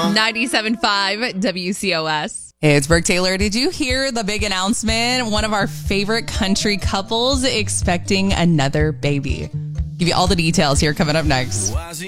97.5 WCOS. Hey, it's Brooke Taylor. Did you hear the big announcement? One of our favorite country couples expecting another baby. Give you all the details here coming up next.